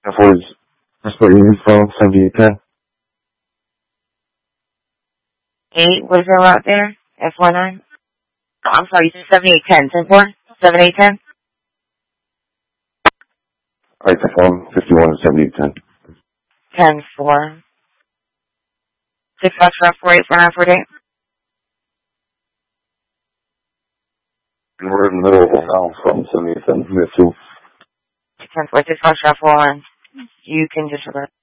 That's what you need from 7810. 8, what is that out there? F19? Oh, I'm sorry, you said 7810. 10-4? 7810? Alright, the phone, 51 and 7810. 10-4. 6 48 for 948. We're in the middle of a house from 7810. We have 2. 10-4, 6 4. You can just